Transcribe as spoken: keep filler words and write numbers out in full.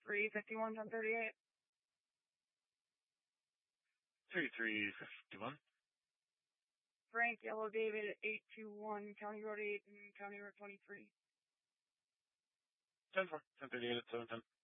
three fifty-one, ten thirty-eight. thirty-three fifty-one. Frank Yellow David, eight two one, County Road eight and County Road twenty-three. ten four, ten thirty-eight at seven ten.